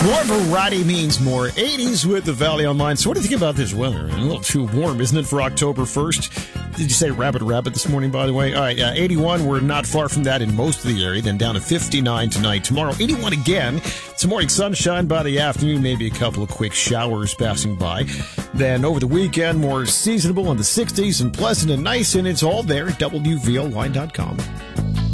More variety means more 80s with the Valley Online. So what do you think about this weather? A little too warm, isn't it, for October 1st? Did you say rabbit this morning, by the way? All right, 81. We're not far from that in most of the area. Then down to 59 tonight. Tomorrow, 81 again. Some morning sunshine by the afternoon. Maybe a couple of quick showers passing by. Then over the weekend, more seasonable in the 60s and pleasant and nice. And it's all there at WVOY.com.